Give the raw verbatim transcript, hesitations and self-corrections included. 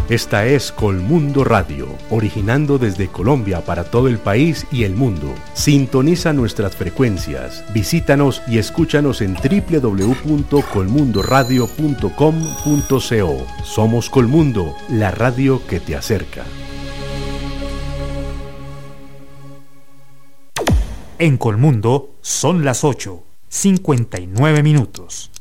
Esta es Colmundo Radio, originando desde Colombia para todo el país y el mundo. Sintoniza nuestras frecuencias, visítanos y escúchanos en doble u doble u doble u punto colmundo radio punto com punto co. Somos Colmundo, la radio que te acerca. En Colmundo son las ocho, cincuenta y nueve minutos.